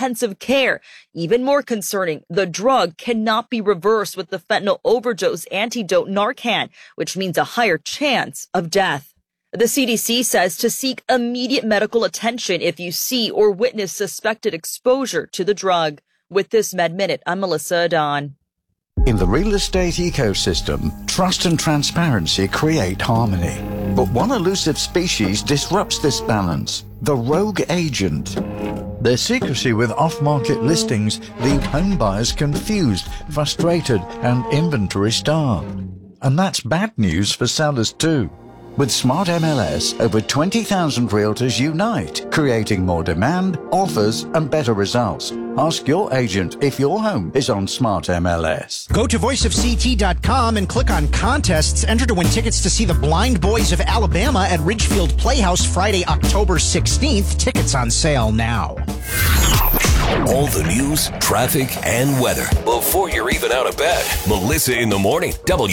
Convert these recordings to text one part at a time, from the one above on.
intensive care. Even more concerning, the drug cannot be reversed with the fentanyl overdose antidote Narcan, which means a higher chance of death. The CDC says to seek immediate medical attention if you see or witness suspected exposure to the drug. With this Med Minute, I'm Melissa Adon. In the real estate ecosystem, trust and transparency create harmony. But one elusive species disrupts this balance: the rogue agent. Their secrecy with off-market listings leave home buyers confused, frustrated, and inventory starved. And that's bad news for sellers too. With Smart MLS, over 20,000 realtors unite, creating more demand, offers, and better results. Ask your agent if your home is on Smart MLS. Go to voiceofct.com and click on contests. Enter to win tickets to see the Blind Boys of Alabama at Ridgefield Playhouse Friday, October 16th. Tickets on sale now. All the news, traffic, and weather before you're even out of bed. Melissa in the Morning,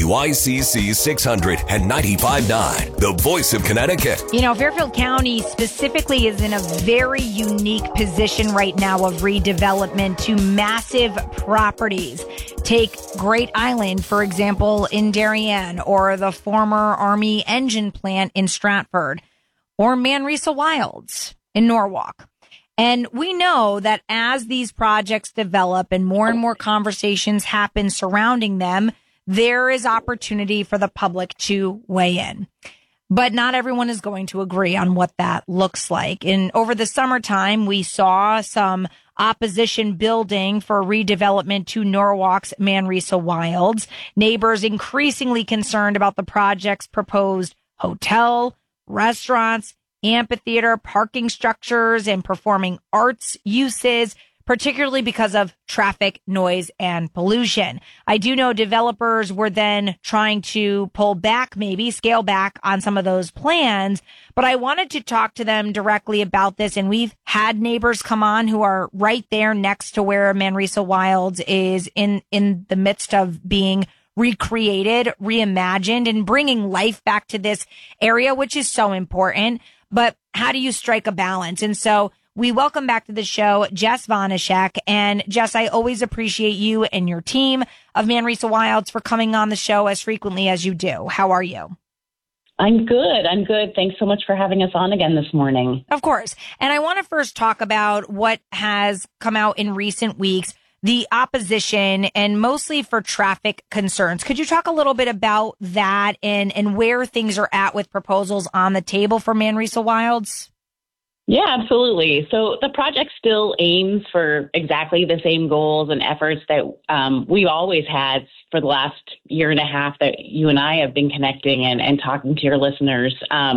WICC 600 and 95.9, the voice of Connecticut. You know, Fairfield County specifically is in a very unique position right now of redevelopment to massive properties. Take Great Island, for example, in Darien, or the former Army engine plant in Stratford, or Manresa Wilds in Norwalk. And we know that as these projects develop and more conversations happen surrounding them, there is opportunity for the public to weigh in. But not everyone is going to agree on what that looks like. And over the summertime, we saw some opposition building for redevelopment to Norwalk's Manresa Wilds. Neighbors increasingly concerned about the project's proposed hotel, restaurants, amphitheater, parking structures, and performing arts uses, particularly because of traffic, noise, and pollution. I do know developers were then trying to pull back, maybe scale back on some of those plans, but I wanted to talk to them directly about this. And we've had neighbors come on who are right there next to where Manresa Wilds is in the midst of being recreated, reimagined, and bringing life back to this area, which is so important. But how do you strike a balance? And so we welcome back to the show Jess Vanashek. And Jess, I always appreciate you and your team of Manresa Wilds for coming on the show as frequently as you do. How are you? I'm good. Thanks so much for having us on again this morning. Of course. And I want to first talk about what has come out in recent weeks, the opposition, and mostly for traffic concerns. Could you talk a little bit about that and where things are at with proposals on the table for Manresa Wilds? Yeah, absolutely. So the project still aims for exactly the same goals and efforts that we've always had for the last year and a half that you and I have been connecting and talking to your listeners.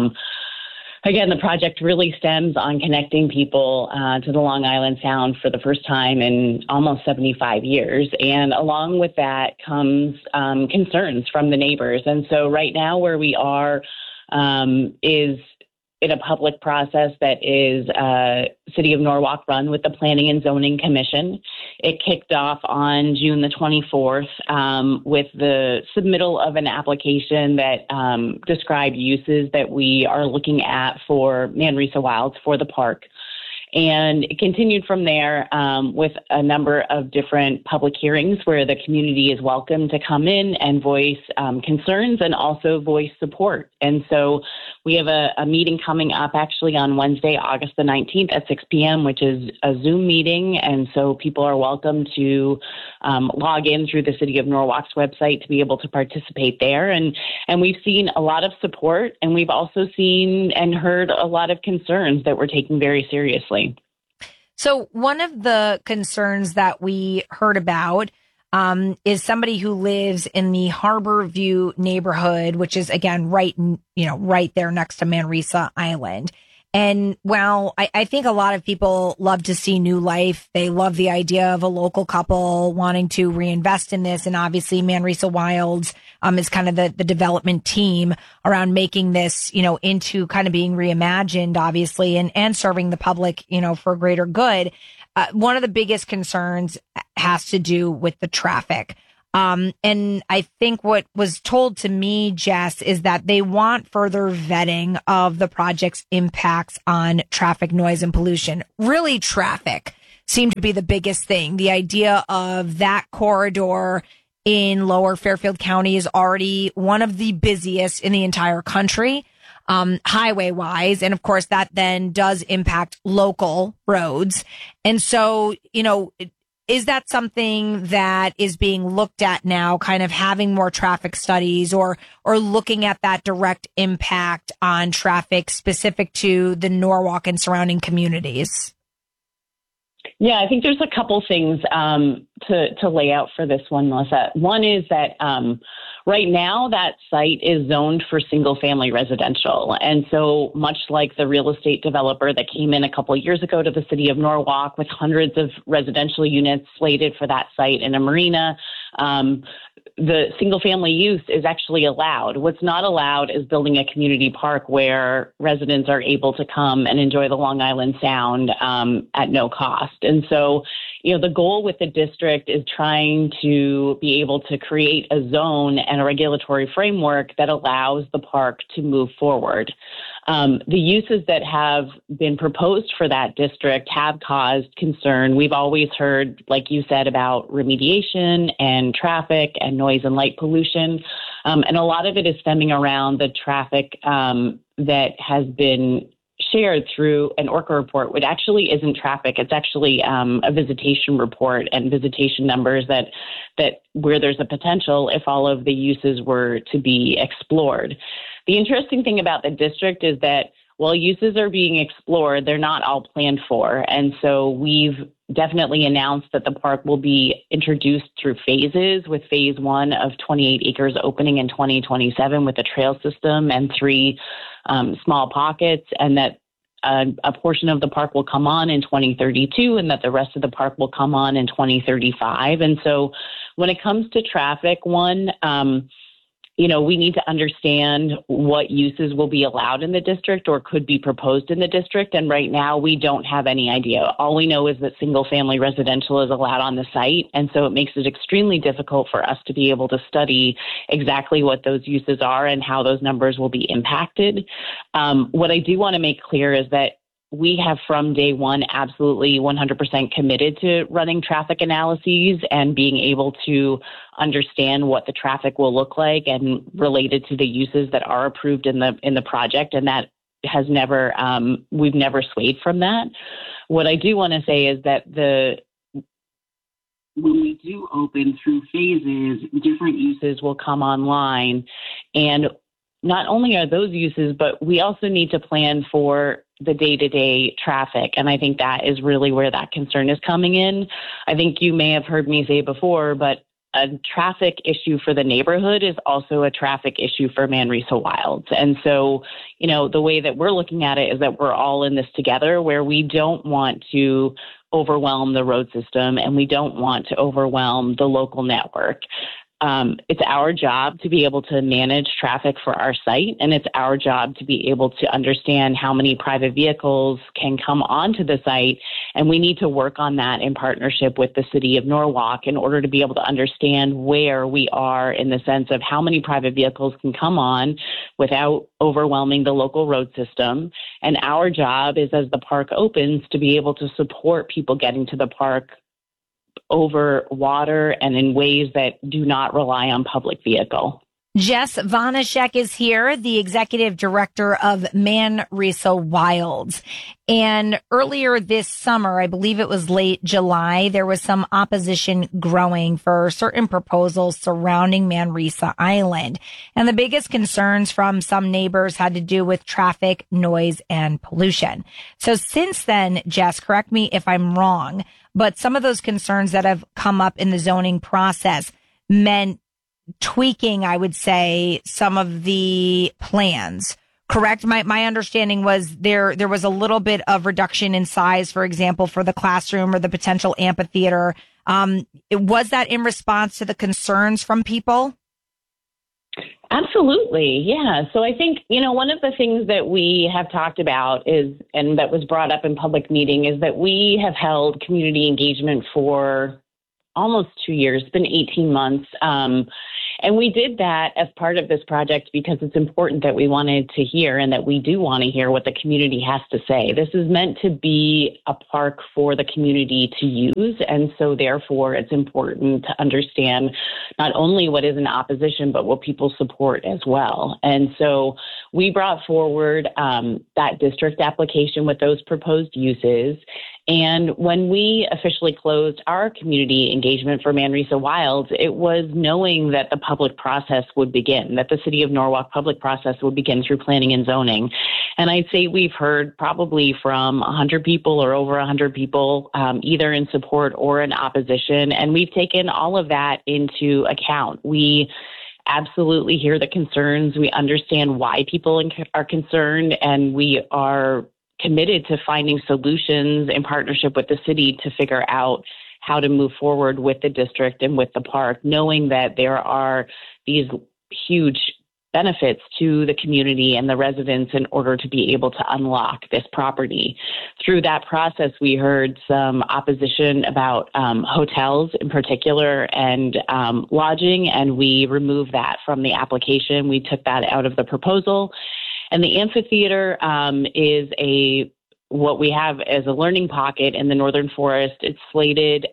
Again, the project really stems on connecting people to the Long Island Sound for the first time in almost 75 years. And along with that comes concerns from the neighbors. And so right now where we are is in a public process that is City of Norwalk run with the Planning and Zoning Commission. It kicked off on June the 24th with the submittal of an application that described uses that we are looking at for Manresa Wilds for the park. And it continued from there with a number of different public hearings where the community is welcome to come in and voice concerns and also voice support. And so we have a meeting coming up actually on Wednesday, August the 19th at 6 p.m., which is a Zoom meeting. And so people are welcome to log in through the City of Norwalk's website to be able to participate there. And we've seen a lot of support, and we've also seen and heard a lot of concerns that we're taking very seriously. So one of the concerns that we heard about is somebody who lives in the Harbor View neighborhood, which is, again, right there next to Manresa Island. And while I think a lot of people love to see new life, they love the idea of a local couple wanting to reinvest in this. And obviously Manresa Wilds is kind of the development team around making this, into kind of being reimagined, obviously, and serving the public, for greater good. One of the biggest concerns has to do with the traffic. And I think what was told to me, Jess, is that they want further vetting of the project's impacts on traffic, noise, and pollution. Really traffic. seem to be the biggest thing. The idea of that corridor in Lower Fairfield County is already one of the busiest in the entire country, highway wise. And of course, that then does impact local roads. And so, is that something that is being looked at now, kind of having more traffic studies or looking at that direct impact on traffic specific to the Norwalk and surrounding communities? Yeah, I think there's a couple things to lay out for this one, Melissa. One is that right now that site is zoned for single family residential. And so much like the real estate developer that came in a couple of years ago to the city of Norwalk with hundreds of residential units slated for that site in a marina, the single family use is actually allowed. What's not allowed is building a community park where residents are able to come and enjoy the Long Island Sound at no cost. And so, the goal with the district is trying to be able to create a zone and a regulatory framework that allows the park to move forward. The uses that have been proposed for that district have caused concern. We've always heard, like you said, about remediation and traffic and noise and light pollution. And a lot of it is stemming around the traffic that has been shared through an ORCA report, which actually isn't traffic. It's actually a visitation report and visitation numbers that where there's a potential if all of the uses were to be explored. The interesting thing about the district is that while uses are being explored, they're not all planned for. And so we've definitely announced that the park will be introduced through phases, with phase 1 of 28 acres opening in 2027 with a trail system and 3 small pockets, and that a portion of the park will come on in 2032 and that the rest of the park will come on in 2035. And so when it comes to traffic, we need to understand what uses will be allowed in the district or could be proposed in the district. And right now we don't have any idea. All we know is that single family residential is allowed on the site. And so it makes it extremely difficult for us to be able to study exactly what those uses are and how those numbers will be impacted. What I do want to make clear is that we have from day one absolutely 100% committed to running traffic analyses and being able to understand what the traffic will look like and related to the uses that are approved in the project. And that has never, we've never swayed from that. What I do want to say is that when we do open through phases, different uses will come online. And not only are those uses, but we also need to plan for the day-to-day traffic. And I think that is really where that concern is coming in. I think you may have heard me say before, but a traffic issue for the neighborhood is also a traffic issue for Manresa Wilds. And so, the way that we're looking at it is that we're all in this together, where we don't want to overwhelm the road system and we don't want to overwhelm the local network. It's our job to be able to manage traffic for our site, and it's our job to be able to understand how many private vehicles can come onto the site, and we need to work on that in partnership with the city of Norwalk in order to be able to understand where we are in the sense of how many private vehicles can come on without overwhelming the local road system. And our job is, as the park opens, to be able to support people getting to the park over water and in ways that do not rely on public vehicle. Jess Vanashek is here, the executive director of Manresa Wilds. And earlier this summer, I believe it was late July, there was some opposition growing for certain proposals surrounding Manresa Island. And the biggest concerns from some neighbors had to do with traffic, noise, and pollution. So since then, Jess, correct me if I'm wrong, but some of those concerns that have come up in the zoning process meant tweaking, I would say, some of the plans. Correct? My understanding was there was a little bit of reduction in size, for example, for the classroom or the potential amphitheater. Was that in response to the concerns from people? Absolutely. Yeah. So I think, one of the things that we have talked about is, and that was brought up in public meeting, is that we have held community engagement for almost 2 years. It's been 18 months. And And we did that as part of this project because it's important that we wanted to hear and that we do want to hear what the community has to say. This is meant to be a park for the community to use. And so therefore, it's important to understand not only what is in opposition, but what people support as well. And so we brought forward that district application with those proposed uses. And when we officially closed our community engagement for Manresa Wilds, it was knowing that the public process would begin, that the City of Norwalk public process would begin through planning and zoning. And I'd say we've heard probably from 100 people or over 100 people, either in support or in opposition. And we've taken all of that into account. We absolutely hear the concerns. We understand why people are concerned, and we are committed to finding solutions in partnership with the city to figure out how to move forward with the district and with the park, knowing that there are these huge benefits to the community and the residents in order to be able to unlock this property. Through that process, we heard some opposition about hotels in particular and lodging, and we removed that from the application. We took that out of the proposal. And the amphitheater is what we have as a learning pocket in the Northern Forest. It's slated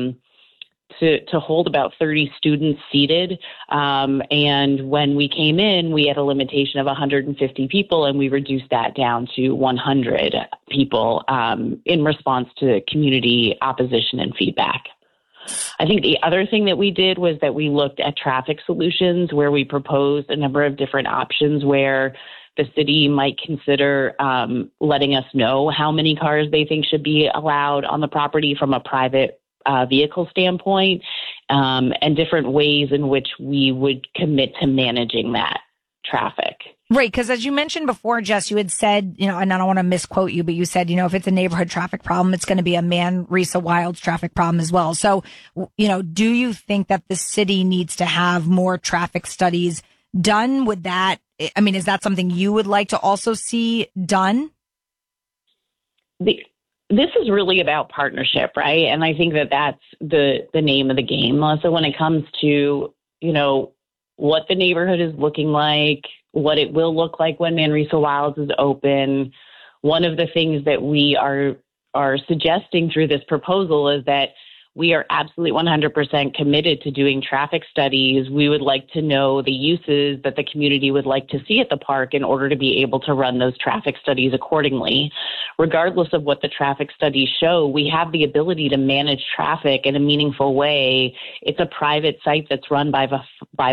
to hold about 30 students seated. And when we came in, we had a limitation of 150 people, and we reduced that down to 100 people in response to community opposition and feedback. I think the other thing that we did was that we looked at traffic solutions, where we proposed a number of different options where the city might consider letting us know how many cars they think should be allowed on the property from a private vehicle standpoint, and different ways in which we would commit to managing that traffic. Right, because as you mentioned before, Jess, you had said, and I don't want to misquote you, but you said, if it's a neighborhood traffic problem, it's going to be a Manresa Wilds traffic problem as well. So, do you think that the city needs to have more traffic studies done? Is that something you would like to also see done? This is really about partnership, right? And I think that that's the name of the game, Melissa, when it comes to, what the neighborhood is looking like, what it will look like when Manresa Wilds is open. One of the things that we are suggesting through this proposal is that we are absolutely 100% committed to doing traffic studies. We would like to know the uses that the community would like to see at the park in order to be able to run those traffic studies accordingly. Regardless of what the traffic studies show, we have the ability to manage traffic in a meaningful way. It's a private site that's run by the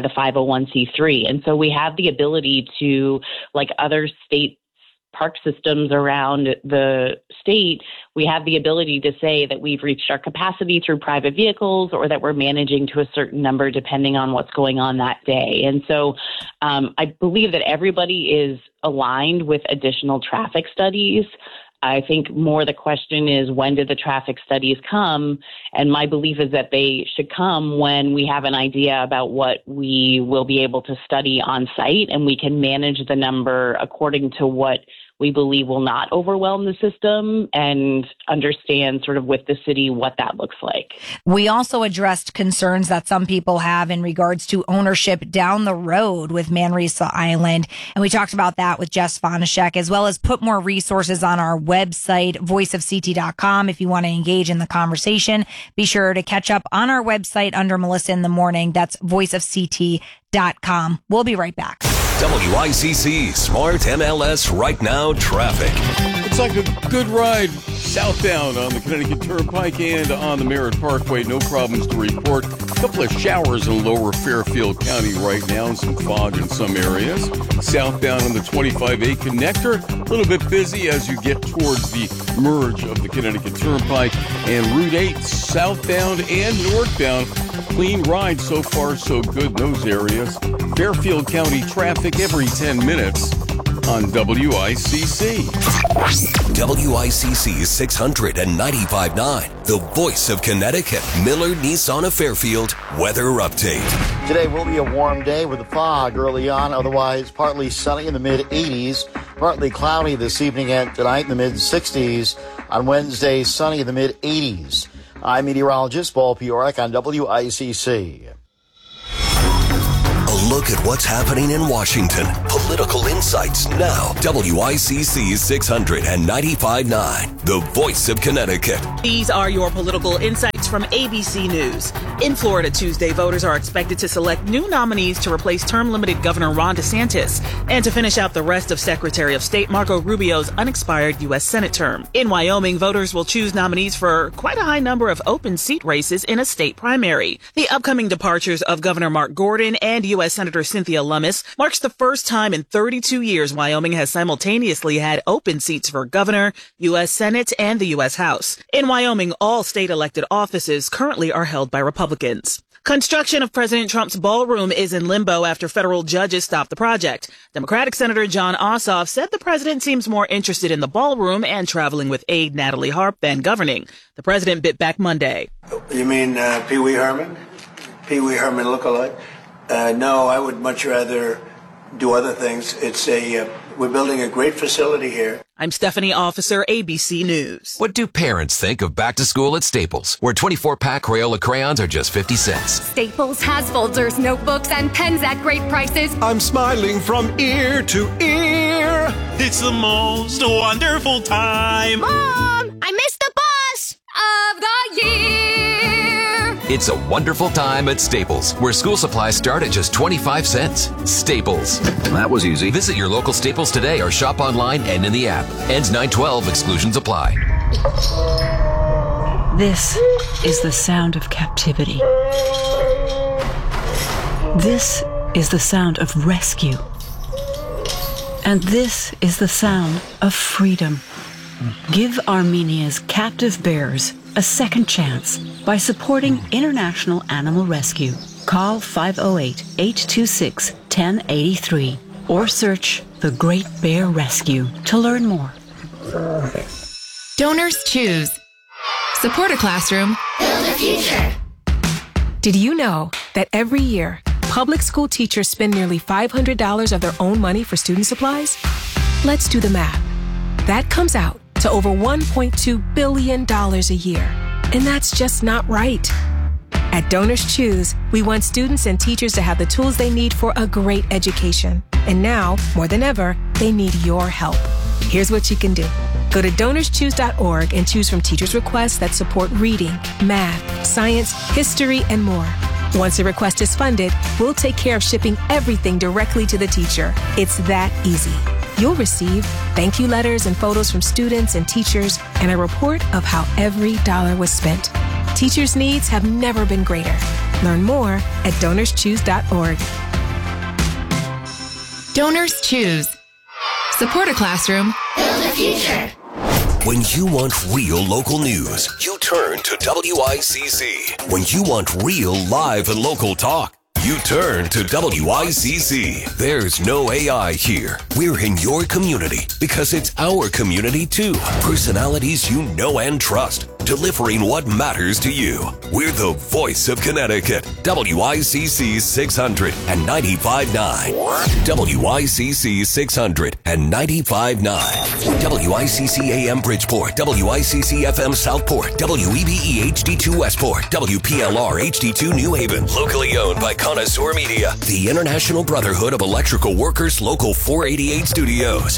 501c3. And so we have the ability to, like other state park systems around the state, we have the ability to say that we've reached our capacity through private vehicles, or that we're managing to a certain number depending on what's going on that day. And so I believe that everybody is aligned with additional traffic studies. I think more the question is, when did the traffic studies come? And my belief is that they should come when we have an idea about what we will be able to study on site, and we can manage the number according to what we believe will not overwhelm the system, and understand sort of with the city what that looks like. We also addressed concerns that some people have in regards to ownership down the road with Manresa Island. And we talked about that with Jess Vanashek, as well as put more resources on our website, voiceofct.com. If you want to engage in the conversation, be sure to catch up on our website under Melissa in the Morning. That's voiceofct.com. We'll be right back. WICC Smart MLS Right Now Traffic. Looks like a good ride southbound on the Connecticut Turnpike and on the Merritt Parkway. No problems to report. A couple of showers in lower Fairfield County right now, and some fog in some areas. Southbound on the 25A connector, a little bit busy as you get towards the merge of the Connecticut Turnpike. And Route 8 southbound and northbound. Clean ride so far, so good in those areas. Fairfield County traffic every 10 minutes on WICC. WICC 695.9, the voice of Connecticut. Miller Nissan of Fairfield weather update. Today will be a warm day with a fog early on, otherwise partly sunny in the mid-80s, partly cloudy this evening and tonight in the mid-60s. On Wednesday, sunny in the mid-80s. I'm meteorologist Paul Piorik on WICC. look at what's happening in Washington. Political insights now. WICC 600 and 95.9, the voice of Connecticut. These are your political insights from ABC News. In Florida Tuesday, voters are expected to select new nominees to replace term-limited Governor Ron DeSantis and to finish out the rest of Secretary of State Marco Rubio's unexpired U.S. Senate term. In Wyoming, voters will choose nominees for quite a high number of open seat races in a state primary. The upcoming departures of Governor Mark Gordon and U.S. Senator Cynthia Lummis marks the first time in 32 years Wyoming has simultaneously had open seats for governor, U.S. Senate, and the U.S. House. In Wyoming, all state elected offices currently are held by Republicans. Construction of President Trump's ballroom is in limbo after federal judges stopped the project. Democratic Senator Jon Ossoff said the president seems more interested in the ballroom and traveling with aide Natalie Harp than governing. The president bit back Monday. You mean Pee Wee Herman? Pee Wee Herman lookalike? No, I would much rather do other things. We're building a great facility here. I'm Stephanie Officer, ABC News. What do parents think of back to school at Staples, where 24-pack Crayola crayons are just 50 cents? Staples has folders, notebooks, and pens at great prices. I'm smiling from ear to ear. It's the most wonderful time. Mom, I missed the bus of the year. It's a wonderful time at Staples, where school supplies start at just 25 cents. Staples. That was easy. Visit your local Staples today or shop online and in the app. Ends 9/12. Exclusions apply. This is the sound of captivity. This is the sound of rescue. And this is the sound of freedom. Give Armenia's captive bears a second chance by supporting International Animal Rescue. Call 508-826-1083 or search The Great Bear Rescue to learn more. Donors choose. Support a classroom. Build a future. Did you know that every year, public school teachers spend nearly $500 of their own money for student supplies? Let's do the math. That comes out to over $1.2 billion a year. And that's just not right. At Donors Choose, we want students and teachers to have the tools they need for a great education. And now, more than ever, they need your help. Here's what you can do. Go to DonorsChoose.org and choose from teachers' requests that support reading, math, science, history, and more. Once a request is funded, we'll take care of shipping everything directly to the teacher. It's that easy. You'll receive thank you letters and photos from students and teachers and a report of how every dollar was spent. Teachers' needs have never been greater. Learn more at DonorsChoose.org. Donors Choose. Support a classroom. Build a future. When you want real local news, you turn to WICC. When you want real live and local talk, you turn to WICC. There's no AI here. We're in your community because it's our community too. Personalities you know and trust, delivering what matters to you. We're the voice of Connecticut. WICC 600 and 95.9. WICC 600 and 95.9. WICC AM Bridgeport. WICC FM Southport. WEBE HD2 Westport. WPLR HD2 New Haven. Locally owned by Connoisseur Media. The International Brotherhood of Electrical Workers, Local 488 Studios.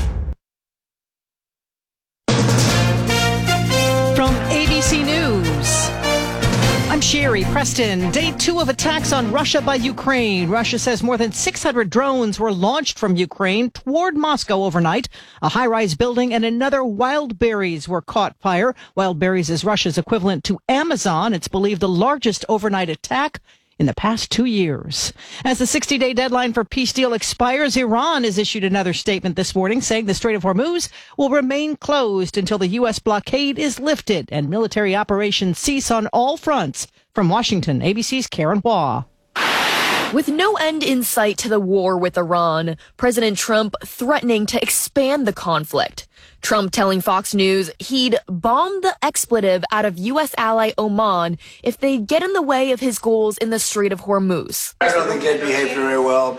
From ABC News, I'm Sherry Preston. Day 2 of attacks on Russia by Ukraine. Russia says more than 600 drones were launched from Ukraine toward Moscow overnight. A high-rise building and another Wildberries were caught fire. Wildberries is Russia's equivalent to Amazon. It's believed the largest overnight attack in the past 2 years. As the 60-day deadline for peace deal expires, Iran has issued another statement this morning saying the Strait of Hormuz will remain closed until the U.S. blockade is lifted and military operations cease on all fronts. From Washington, ABC's Karen Hua. With no end in sight to the war with Iran, President Trump threatening to expand the conflict. Trump telling Fox News he'd bomb the expletive out of U.S. ally Oman if they get in the way of his goals in the Strait of Hormuz. I don't think they'd behave very well, but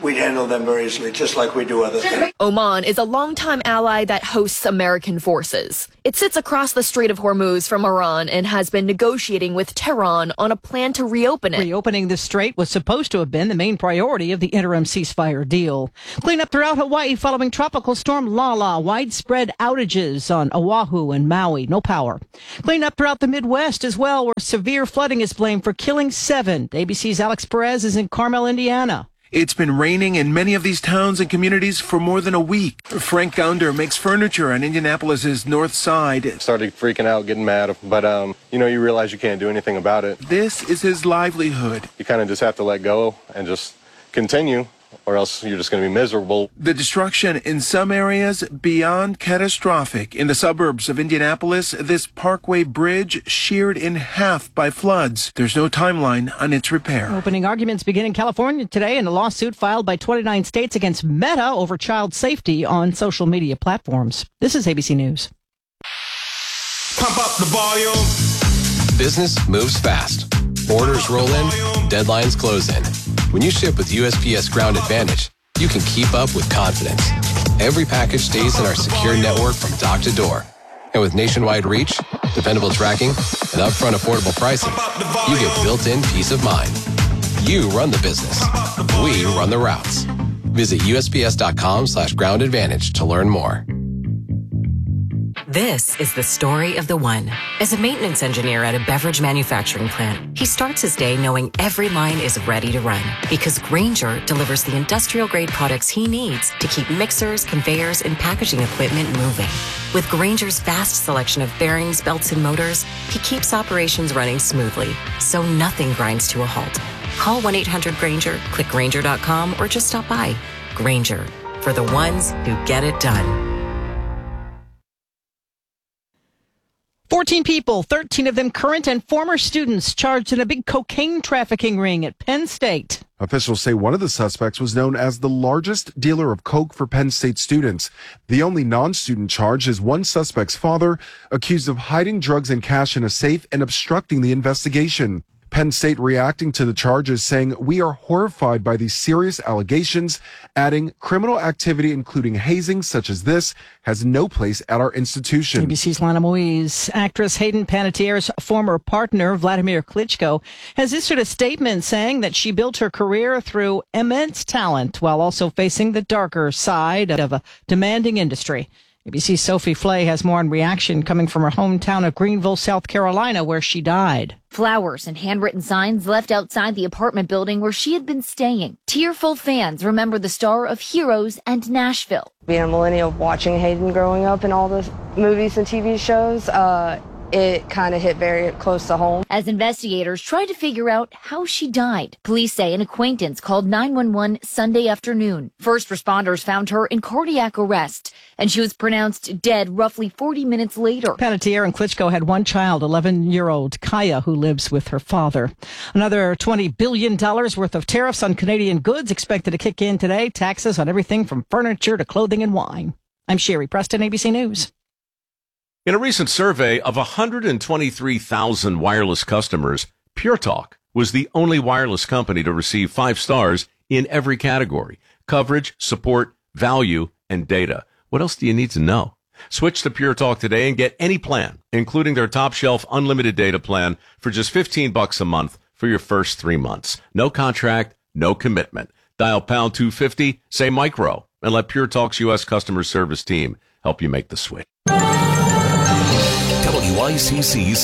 we'd handle them very easily, just like we do other things. Oman is a longtime ally that hosts American forces. It sits across the Strait of Hormuz from Iran and has been negotiating with Tehran on a plan to reopen it. Reopening the strait was supposed to have been the main priority of the interim ceasefire deal. Cleanup throughout Hawaii following Tropical Storm Lala. Widespread outages on Oahu and Maui. No power. Cleanup throughout the Midwest as well, where severe flooding is blamed for killing 7. ABC's Alex Perez is in Carmel, Indiana. It's been raining in many of these towns and communities for more than a week. Frank Gounder makes furniture on Indianapolis's north side. Started freaking out, getting mad, but you realize you can't do anything about it. This is his livelihood. You kind of just have to let go and just continue, or else you're just going to be miserable. The destruction in some areas beyond catastrophic. In the suburbs of Indianapolis, this Parkway Bridge sheared in half by floods. There's no timeline on its repair. Opening arguments begin in California today in a lawsuit filed by 29 states against Meta over child safety on social media platforms. This is ABC News. Pump up the volume. Business moves fast. Orders roll in, deadlines close in. When you ship with USPS Ground Advantage, you can keep up with confidence. Every package stays in our secure network from dock to door. And with nationwide reach, dependable tracking, and upfront affordable pricing, you get built-in peace of mind. You run the business. We run the routes. Visit USPS.com/Ground Advantage to learn more. This is the story of the one. As a maintenance engineer at a beverage manufacturing plant, he starts his day knowing every line is ready to run because Grainger delivers the industrial-grade products he needs to keep mixers, conveyors, and packaging equipment moving. With Grainger's vast selection of bearings, belts, and motors, he keeps operations running smoothly, so nothing grinds to a halt. Call 1-800-GRAINGER, click Grainger.com, or just stop by. Grainger, for the ones who get it done. 14 people, 13 of them current and former students, charged in a big cocaine trafficking ring at Penn State. Officials say one of the suspects was known as the largest dealer of coke for Penn State students. The only non-student charge is one suspect's father, accused of hiding drugs and cash in a safe and obstructing the investigation. Penn State reacting to the charges, saying, "We are horrified by these serious allegations," adding, "Criminal activity, including hazing such as this, has no place at our institution." ABC's Lana Moise. Actress Hayden Panettiere's former partner, Vladimir Klitschko, has issued a statement saying that she built her career through immense talent while also facing the darker side of a demanding industry. ABC's Sophie Flay has more on reaction coming from her hometown of Greenville, South Carolina, where she died. Flowers and handwritten signs left outside the apartment building where she had been staying. Tearful fans remember the star of Heroes and Nashville. Being a millennial, watching Hayden growing up in all the movies and TV shows, it kind of hit very close to home. As investigators tried to figure out how she died, police say an acquaintance called 911 Sunday afternoon. First responders found her in cardiac arrest, and she was pronounced dead roughly 40 minutes later. Panettiere and Klitschko had one child, 11-year-old Kaya, who lives with her father. Another $20 billion worth of tariffs on Canadian goods expected to kick in today. Taxes on everything from furniture to clothing and wine. I'm Sherry Preston, ABC News. In a recent survey of 123,000 wireless customers, Pure Talk was the only wireless company to receive 5 stars in every category: coverage, support, value, and data. What else do you need to know? Switch to Pure Talk today and get any plan, including their top shelf unlimited data plan, for just $15 a month for your first 3 months. No contract, no commitment. Dial pound 250, say micro, and let Pure Talk's U.S. customer service team help you make the switch. WICC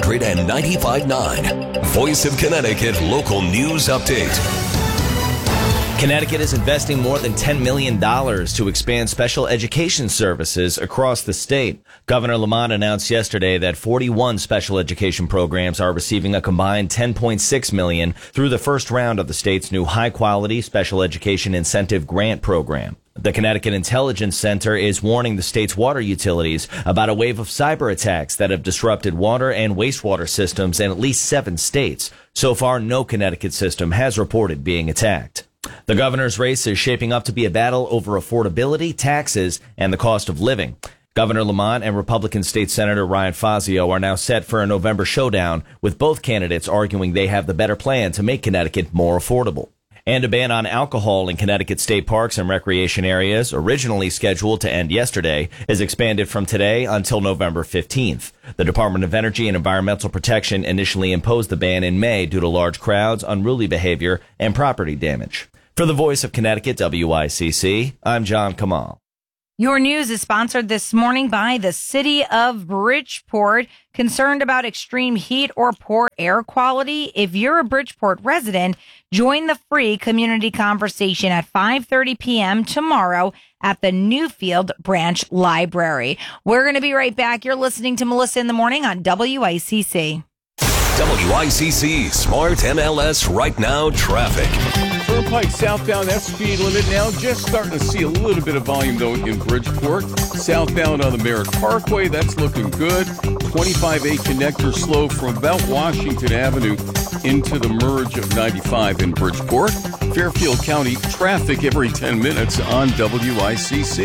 695.9, Voice of Connecticut Local News Update. Connecticut is investing more than $10 million to expand special education services across the state. Governor Lamont announced yesterday that 41 special education programs are receiving a combined $10.6 million through the first round of the state's new high-quality special education incentive grant program. The Connecticut Intelligence Center is warning the state's water utilities about a wave of cyber attacks that have disrupted water and wastewater systems in at least 7 states. So far, no Connecticut system has reported being attacked. The governor's race is shaping up to be a battle over affordability, taxes, and the cost of living. Governor Lamont and Republican State Senator Ryan Fazio are now set for a November showdown, with both candidates arguing they have the better plan to make Connecticut more affordable. And a ban on alcohol in Connecticut state parks and recreation areas, originally scheduled to end yesterday, is expanded from today until November 15th. The Department of Energy and Environmental Protection initially imposed the ban in May due to large crowds, unruly behavior, and property damage. For the Voice of Connecticut, WICC, I'm John Kamal. Your news is sponsored this morning by the City of Bridgeport. Concerned about extreme heat or poor air quality? If you're a Bridgeport resident, join the free community conversation at 5:30 p.m. tomorrow at the Newfield Branch Library. We're going to be right back. You're listening to Melissa in the Morning on WICC. WICC Smart MLS Right Now traffic. Turnpike southbound, that speed limit now. Just starting to see a little bit of volume, though, in Bridgeport. Southbound on the Merritt Parkway, that's looking good. 25A connector slow from about Washington Avenue into the merge of 95 in Bridgeport. Fairfield County traffic every 10 minutes on WICC.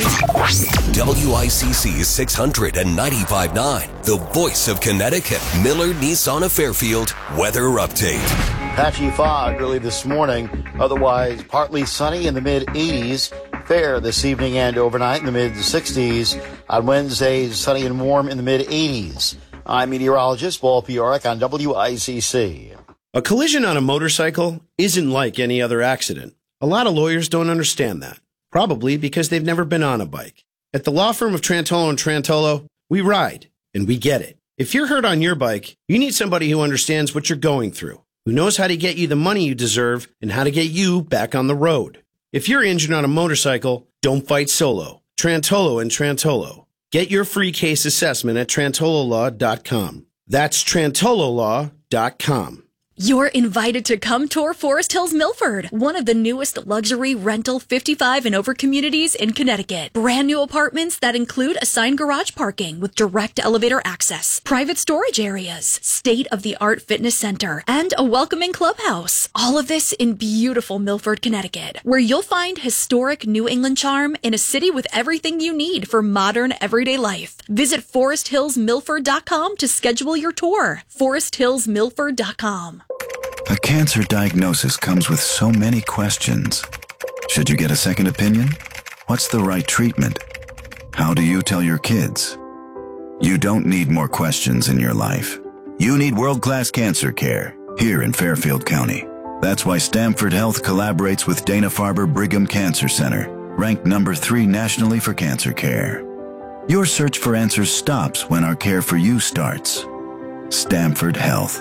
WICC 695.9, the Voice of Connecticut. Miller Nissan of Fairfield weather update. Patchy fog early this morning, otherwise partly sunny in the mid-80s. Fair this evening and overnight in the mid-60s. On Wednesdays, sunny and warm in the mid-80s. I'm meteorologist Paul Piorek on WICC. A collision on a motorcycle isn't like any other accident. A lot of lawyers don't understand that, probably because they've never been on a bike. At the law firm of Trantolo and Trantolo, we ride, and we get it. If you're hurt on your bike, you need somebody who understands what you're going through, who knows how to get you the money you deserve and how to get you back on the road. If you're injured on a motorcycle, don't fight solo. Trantolo and Trantolo. Get your free case assessment at trantololaw.com. That's trantololaw.com. You're invited to come tour Forest Hills Milford, one of the newest luxury rental 55 and over communities in Connecticut. Brand new apartments that include assigned garage parking with direct elevator access, private storage areas, state-of-the-art fitness center, and a welcoming clubhouse. All of this in beautiful Milford, Connecticut, where you'll find historic New England charm in a city with everything you need for modern everyday life. Visit foresthillsmilford.com to schedule your tour. foresthillsmilford.com. A cancer diagnosis comes with so many questions. Should you get a second opinion? What's the right treatment? How do you tell your kids? You don't need more questions in your life. You need world-class cancer care here in Fairfield County. That's why Stamford Health collaborates with Dana-Farber Brigham Cancer Center, ranked number 3 nationally for cancer care. Your search for answers stops when our care for you starts. Stamford Health.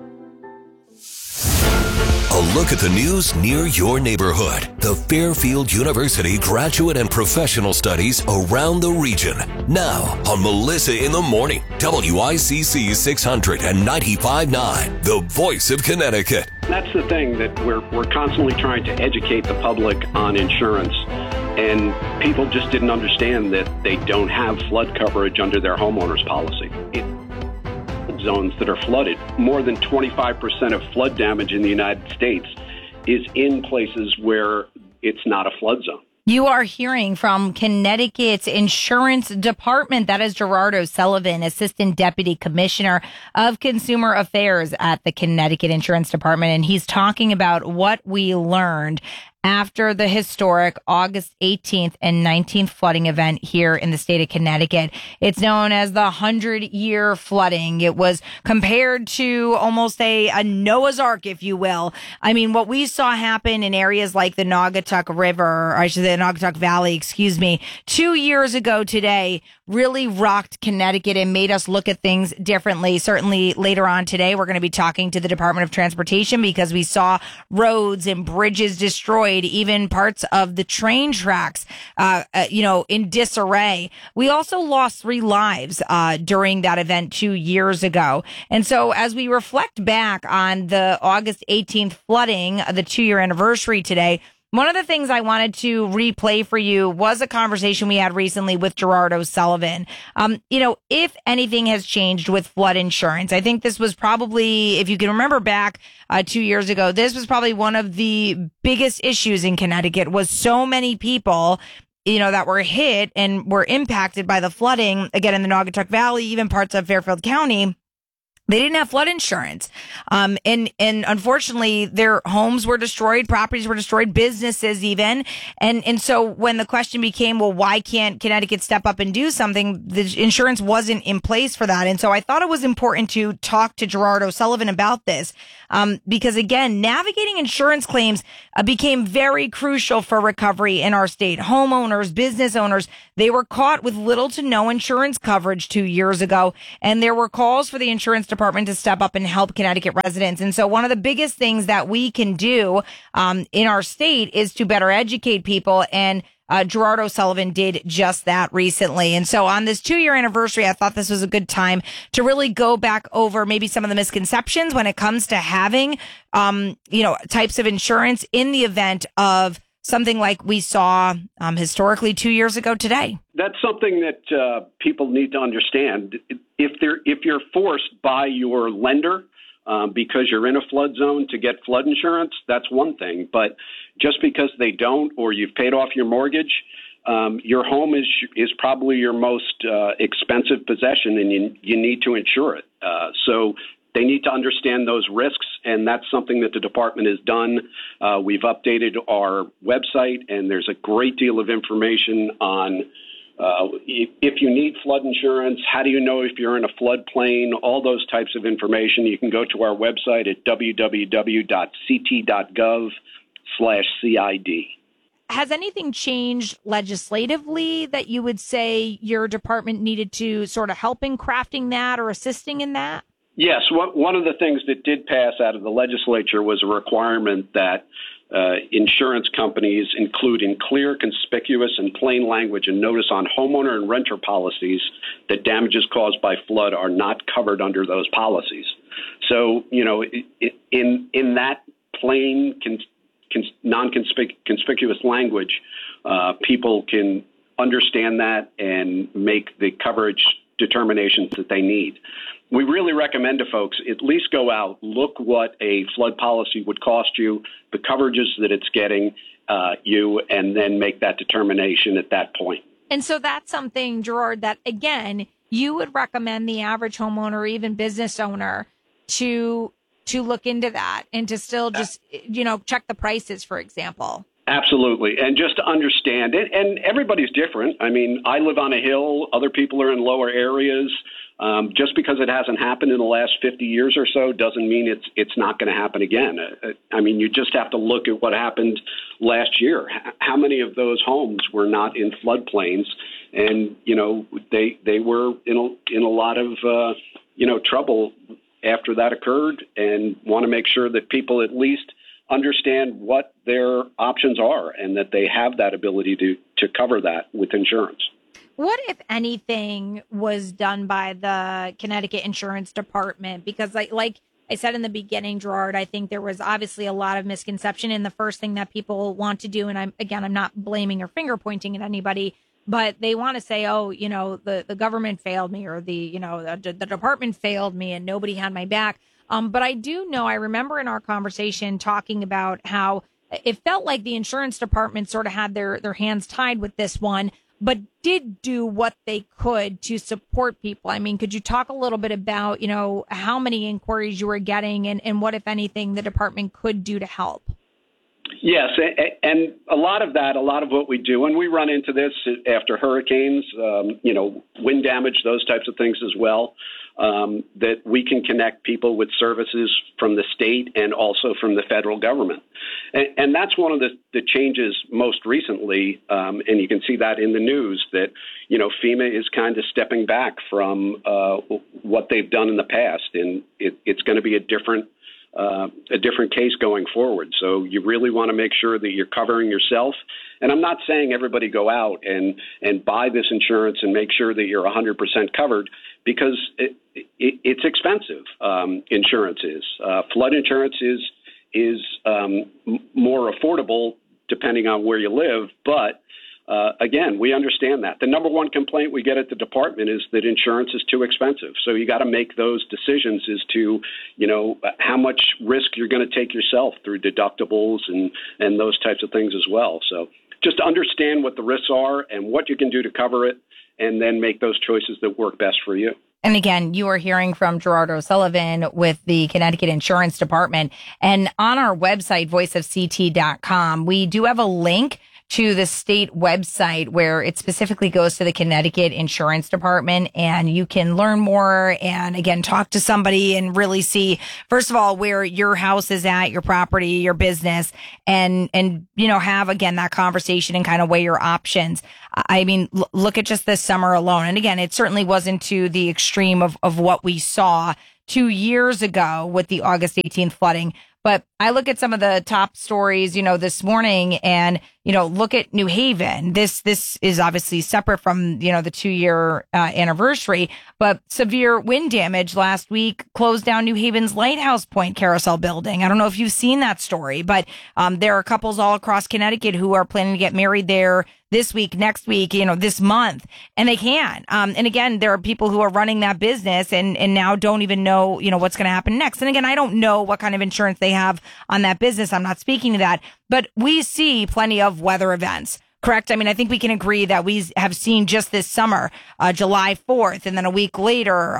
A look at the news near your neighborhood. The Fairfield University Graduate and Professional Studies around the region. Now on Melissa in the Morning, WICC 695.9, the Voice of Connecticut. That's the thing, that we're constantly trying to educate the public on insurance. And people just didn't understand that they don't have flood coverage under their homeowner's policy. Zones that are flooded. More than 25% of flood damage in the United States is in places where it's not a flood zone. You are hearing from Connecticut's Insurance Department. That is Gerard O'Sullivan, Assistant Deputy Commissioner of Consumer Affairs at the Connecticut Insurance Department. And he's talking about what we learned after the historic August 18th and 19th flooding event here in the state of Connecticut. It's known as the 100-year flooding. It was compared to almost a Noah's Ark, if you will. I mean, what we saw happen in areas like the Naugatuck River, or I should say the Naugatuck Valley, 2 years ago today really rocked Connecticut and made us look at things differently. Certainly later on today, we're going to be talking to the Department of Transportation because we saw roads and bridges destroyed, even parts of the train tracks, in disarray. We also lost 3 lives during that event 2 years ago. And so as we reflect back on the August 18th flooding, the 2-year anniversary today, one of the things I wanted to replay for you was a conversation we had recently with Gerard O'Sullivan. If anything has changed with flood insurance, I think this was probably, if you can remember back 2 years ago, this was probably one of the biggest issues in Connecticut, was so many people that were hit and were impacted by the flooding, again, in the Naugatuck Valley, even parts of Fairfield County, They didn't have flood insurance. And unfortunately, their homes were destroyed, properties were destroyed, businesses even. And so when the question became, well, why can't Connecticut step up and do something? The insurance wasn't in place for that. And so I thought it was important to talk to Gerard O'Sullivan about this. Because again, navigating insurance claims became very crucial for recovery in our state. Homeowners, business owners, they were caught with little to no insurance coverage 2 years ago. And there were calls for the insurance department to step up and help Connecticut residents. And so one of the biggest things that we can do in our state is to better educate people. And Gerard O'Sullivan did just that recently. And so on this 2-year anniversary, I thought this was a good time to really go back over maybe some of the misconceptions when it comes to having, types of insurance in the event of something like we saw historically 2 years ago today. That's something that people need to understand. If you're forced by your lender because you're in a flood zone to get flood insurance, that's one thing. But just because they don't, or you've paid off your mortgage, your home is probably your most expensive possession, and you need to insure it. So they need to understand those risks, and that's something that the department has done. We've updated our website, and there's a great deal of information on if you need flood insurance, how do you know if you're in a floodplain, all those types of information. You can go to our website at www.ct.gov/CID. Has anything changed legislatively that you would say your department needed to sort of help in crafting that or assisting in that? Yes. One of the things that did pass out of the legislature was a requirement that insurance companies include in clear, conspicuous, and plain language a notice on homeowner and renter policies that damages caused by flood are not covered under those policies. So, in that plain, non-conspicuous language, people can understand that and make the coverage determinations that they need. We really recommend to folks at least go out, look what a flood policy would cost you, the coverages that it's getting you, and then make that determination at that point. And so that's something, Gerard, that, again, you would recommend the average homeowner or even business owner to look into that and to still just, check the prices, for example. Absolutely. And just to understand it, and everybody's different. I mean, I live on a hill. Other people are in lower areas. Just because it hasn't happened in the last 50 years or so doesn't mean it's not going to happen again. I mean, you just have to look at what happened last year. How many of those homes were not in floodplains? And, they were in a lot of, trouble after that occurred, and want to make sure that people at least understand what their options are and that they have that ability to cover that with insurance. What, if anything, was done by the Connecticut Insurance Department? Because like I said in the beginning, Gerard, I think there was obviously a lot of misconception. And the first thing that people want to do, and I'm not blaming or finger pointing at anybody, but they want to say, the government failed me, or the department failed me and nobody had my back. But I do know, I remember in our conversation talking about how it felt like the insurance department sort of had their hands tied with this one, but did do what they could to support people. I mean, could you talk a little bit about, how many inquiries you were getting and what, if anything, the department could do to help? Yes, and a lot of what we do, and we run into this after hurricanes, wind damage, those types of things as well, that we can connect people with services from the state and also from the federal government. And that's one of the changes most recently, and you can see that in the news, that, FEMA is kind of stepping back from what they've done in the past, and it's going to be a different case going forward. So you really want to make sure that you're covering yourself. And I'm not saying everybody go out and buy this insurance and make sure that you're 100% covered, because it's expensive. Insurance is. Flood insurance is more affordable depending on where you live. But again, we understand that. The number one complaint we get at the department is that insurance is too expensive. So you got to make those decisions as to, how much risk you're going to take yourself through deductibles and those types of things as well. So just understand what the risks are and what you can do to cover it, and then make those choices that work best for you. And again, you are hearing from Gerard O'Sullivan with the Connecticut Insurance Department. And on our website, voiceofct.com, we do have a link to the state website where it specifically goes to the Connecticut Insurance Department, and you can learn more and again talk to somebody and really see, first of all, where your house is at, your property, your business, and have again that conversation and kind of weigh your options. I mean, look at just this summer alone, and again, it certainly wasn't to the extreme of what we saw 2 years ago with the August 18th flooding. But I look at some of the top stories, this morning and, look at New Haven. This is obviously separate from, the 2-year anniversary, but severe wind damage last week closed down New Haven's Lighthouse Point Carousel building. I don't know if you've seen that story, but there are couples all across Connecticut who are planning to get married there this week, next week, this month, and they can. And again, there are people who are running that business and now don't even know, what's going to happen next. And again, I don't know what kind of insurance they have on that business. I'm not speaking to that, but we see plenty of weather events. Correct. I mean, I think we can agree that we have seen just this summer, July 4th, and then a week later,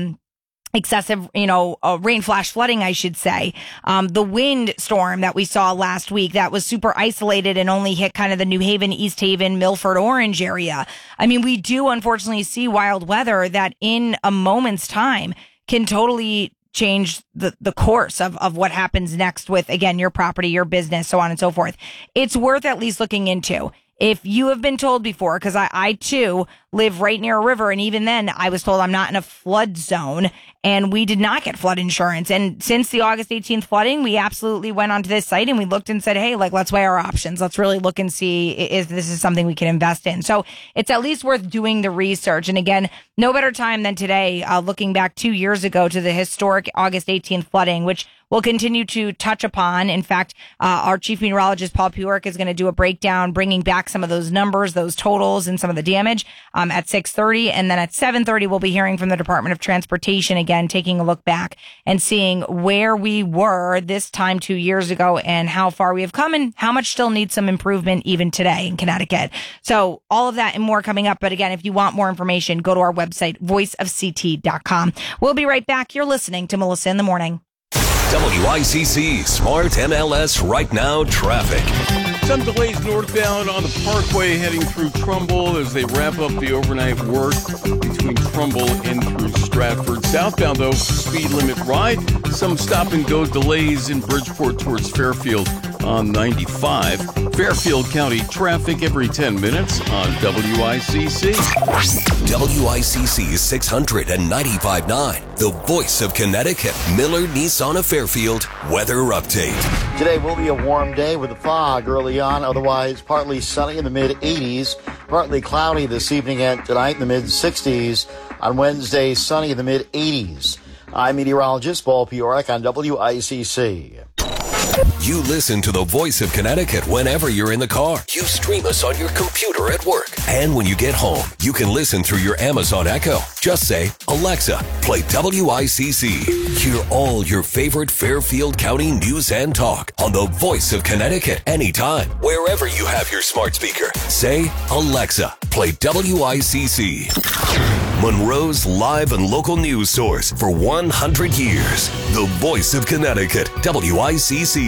excessive, rain flash flooding, I should say. The wind storm that we saw last week that was super isolated and only hit kind of the New Haven, East Haven, Milford, Orange area. I mean, we do unfortunately see wild weather that in a moment's time can totally change the course of what happens next with, again, your property, your business, so on and so forth. It's worth at least looking into. If you have been told before, because I too live right near a river, and even then I was told I'm not in a flood zone, and we did not get flood insurance. And since the August 18th flooding, we absolutely went onto this site and we looked and said, hey, let's weigh our options. Let's really look and see if this is something we can invest in. So it's at least worth doing the research. And again, no better time than today, looking back 2 years ago to the historic August 18th flooding, which we'll continue to touch upon. In fact, our chief meteorologist, Paul Puark, is going to do a breakdown, bringing back some of those numbers, those totals, and some of the damage at 6:30. And then at 7:30, we'll be hearing from the Department of Transportation again, taking a look back and seeing where we were this time 2 years ago and how far we have come and how much still needs some improvement even today in Connecticut. So all of that and more coming up. But again, if you want more information, go to our website, voiceofct.com. We'll be right back. You're listening to Melissa in the Morning. WICC Smart MLS Right Now traffic. Some delays northbound on the Parkway heading through Trumbull as they wrap up the overnight work between Trumbull and through Stratford. Southbound, though, speed limit ride. Some stop-and-go delays in Bridgeport towards Fairfield on 95. Fairfield County traffic every 10 minutes on WICC. WICC 695.9, the voice of Connecticut. Miller Nissan of Fairfield weather update. Today will be a warm day with a fog early on, otherwise partly sunny in the mid-80s, partly cloudy this evening and tonight in the mid-60s. On Wednesday, sunny in the mid-80s. I'm meteorologist Paul Puark on WICC. You listen to the voice of Connecticut whenever you're in the car. You stream us on your computer at work. And when you get home, you can listen through your Amazon Echo. Just say, Alexa, play WICC. Hear all your favorite Fairfield County news and talk on the voice of Connecticut anytime, wherever you have your smart speaker. Say, Alexa, play WICC. Monroe's live and local news source for 100 years. The voice of Connecticut, WICC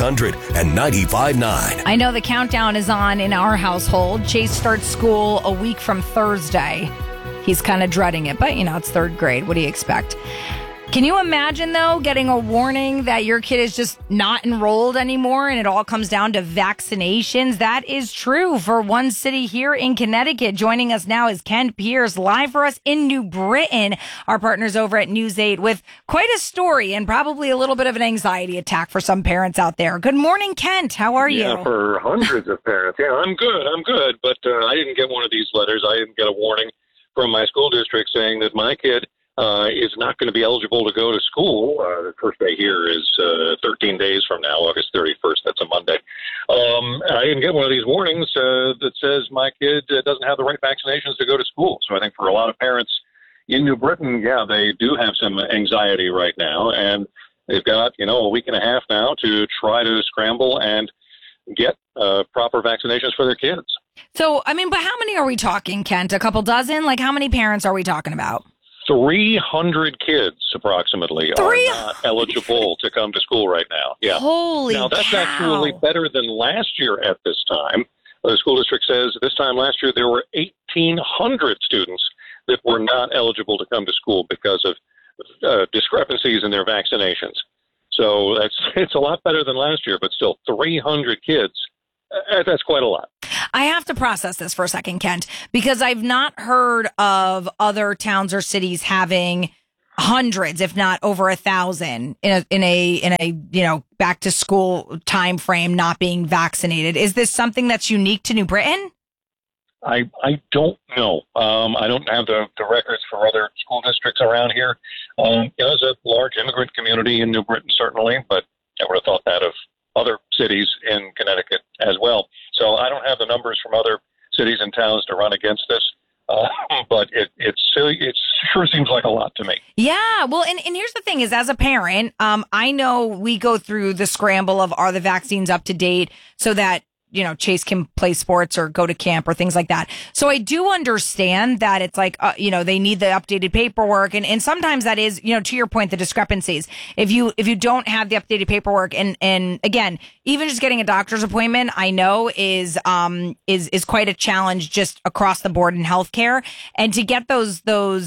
695.9. I know the countdown is on in our household. Chase starts school a week from Thursday. He's kind of dreading it, but it's third grade. What do you expect? Can you imagine, though, getting a warning that your kid is just not enrolled anymore and it all comes down to vaccinations? That is true for one city here in Connecticut. Joining us now is Kent Pierce, live for us in New Britain, our partners over at News 8, with quite a story and probably a little bit of an anxiety attack for some parents out there. Good morning, Kent. How are you? Yeah, for hundreds of parents. Yeah, I'm good. But I didn't get one of these letters. I didn't get a warning from my school district saying that my kid is not going to be eligible to go to school. The first day here is 13 days from now, August 31st. That's a Monday. I didn't get one of these warnings that says my kid doesn't have the right vaccinations to go to school. So I think for a lot of parents in New Britain, yeah, they do have some anxiety right now. And they've got, a week and a half now to try to scramble and get proper vaccinations for their kids. So, but how many are we talking, Kent? A couple dozen? Like, how many parents are we talking about? 300 kids approximately are not eligible to come to school right now. Yeah. Holy Now, that's cow. actually better than last year at this time. The school district says this time last year there were 1,800 students that were not eligible to come to school because of discrepancies in their vaccinations. So it's a lot better than last year, but still 300 kids. That's quite a lot. I have to process this for a second, Kent, because I've not heard of other towns or cities having hundreds, if not over 1,000 in a back to school time frame not being vaccinated. Is this something that's unique to New Britain? I don't know. I don't have the records for other school districts around here. There's a large immigrant community in New Britain, certainly, but I would have thought that of other cities in Connecticut as well. So I don't have the numbers from other cities and towns to run against this, but it sure seems like a lot to me. Yeah, well, and here's the thing is, as a parent, I know we go through the scramble of are the vaccines up to date so that Chase can play sports or go to camp or things like that. So I do understand that it's like, they need the updated paperwork. And sometimes that is, to your point, the discrepancies. If you don't have the updated paperwork and again, even just getting a doctor's appointment, I know is quite a challenge just across the board in healthcare. And to get those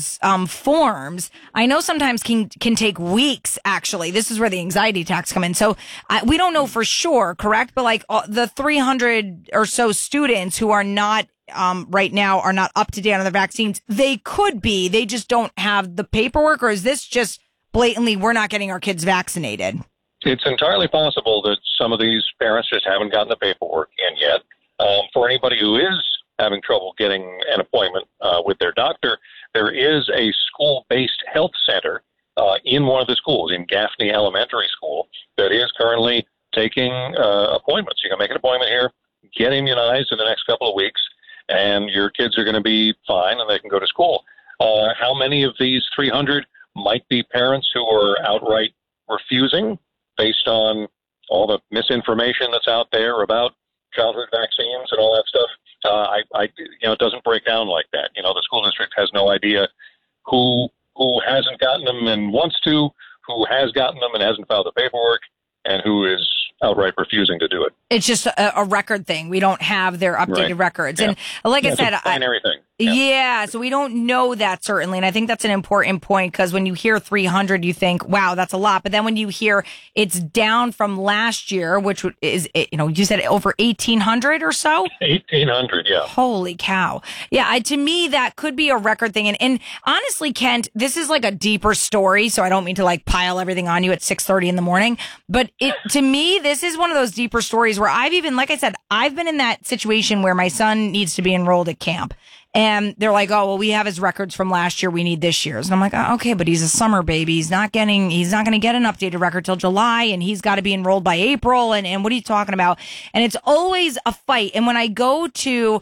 forms, I know sometimes can take weeks, actually. This is where the anxiety attacks come in. So we don't know for sure, correct? But like the 300 or so students who are not right now are not up to date on the vaccines. They could be. They just don't have the paperwork. Or is this just blatantly we're not getting our kids vaccinated? It's entirely possible that some of these parents just haven't gotten the paperwork in yet. For anybody who is having trouble getting an appointment with their doctor, there is a school-based health center in one of the schools, in Gaffney Elementary School, that is currently taking appointments. You can make an appointment here, get immunized in the next couple of weeks, and your kids are going to be fine and they can go to school. How many of these 300 might be parents who are outright refusing based on all the misinformation that's out there about childhood vaccines and all that stuff? It doesn't break down like that. The school district has no idea who hasn't gotten them and wants to, who has gotten them and hasn't filed the paperwork, and who is outright refusing to do it. It's just a record thing. We don't have their updated records. Yeah. And like I said, it's a binary thing. Yeah, so we don't know that certainly. And I think that's an important point because when you hear 300, you think, wow, that's a lot. But then when you hear it's down from last year, which is, you said over 1,800 or so? 1,800, yeah. Holy cow. Yeah, to me, that could be a record thing. And honestly, Kent, this is like a deeper story. So I don't mean to like pile everything on you at 6:30 in the morning. But to me, this is one of those deeper stories where I've even, like I said, I've been in that situation where my son needs to be enrolled at camp. And they're like, oh, well, we have his records from last year. We need this year's. And I'm like, oh, okay, but he's a summer baby. He's not going to get an updated record till July, and he's got to be enrolled by April. And what are you talking about? And it's always a fight. And when I go to,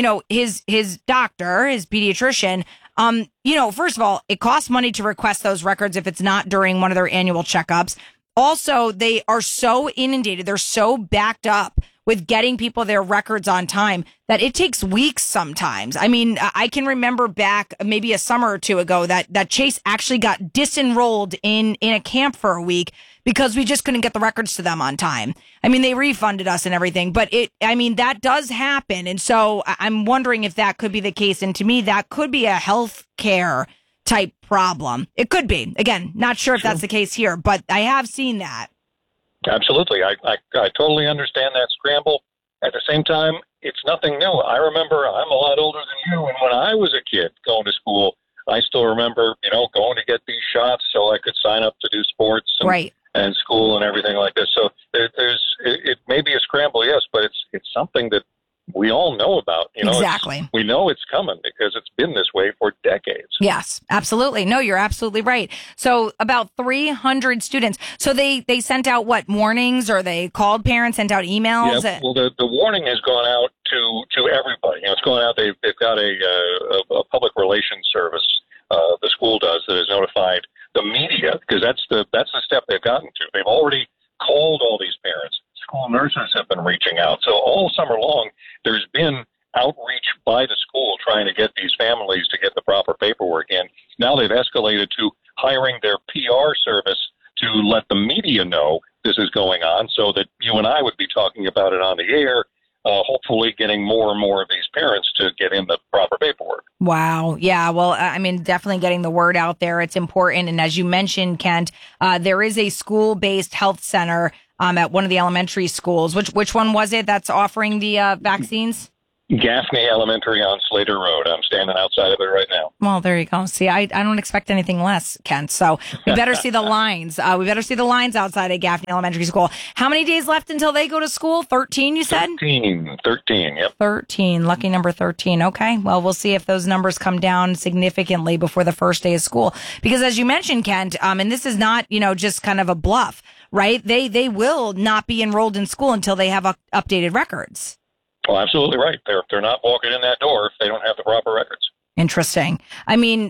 his doctor, his pediatrician, first of all, it costs money to request those records if it's not during one of their annual checkups. Also, they are so inundated. They're so backed up with getting people their records on time that it takes weeks sometimes. I mean, I can remember back maybe a summer or two ago that Chase actually got disenrolled in a camp for a week because we just couldn't get the records to them on time. I mean, they refunded us and everything, but that does happen. And so I'm wondering if that could be the case. And to me, that could be a health care type problem. It could be. Again, not sure if that's the case here, but I have seen that. Absolutely. I totally understand that scramble. At the same time, it's nothing new. I remember I'm a lot older than you, and when I was a kid going to school, I still remember, going to get these shots so I could sign up to do sports and school and everything like this. So it may be a scramble, yes, but it's something that we all know about. Exactly. We know it's coming because it's been this way for decades. Yes, absolutely. No, you're absolutely right. So about 300 students. So they sent out warnings, or they called parents, sent out emails? Yeah, well, the warning has gone out to everybody. It's going out. They've got a public relations service. The school does that has notified the media because that's the step they've gotten to. They've already called all these parents. School nurses have been reaching out. So all summer long, there's been outreach by the school trying to get these families to get the proper paperwork in. Now they've escalated media know this is going on so that you and I would be talking about it on the air, hopefully getting more and more of these parents to get in the proper paperwork. Wow. Yeah. Well, I mean, definitely getting the word out there. It's important. And as you mentioned, Kent, there is a school-based health center at one of the elementary schools. Which one was it that's offering the vaccines? Gaffney Elementary on Slater Road. I'm standing outside of it right now. Well, there you go. See, I don't expect anything less, Kent. So we better see the lines. We better see the lines outside of Gaffney Elementary School. How many days left until they go to school? 13, you said? 13, yep. 13, lucky number 13. Okay. Well, we'll see if those numbers come down significantly before the first day of school. Because as you mentioned, Kent, and this is not, just kind of a bluff, right? They will not be enrolled in school until they have updated records. Well, absolutely right. They're not walking in that door if they don't have the proper records. Interesting. I mean,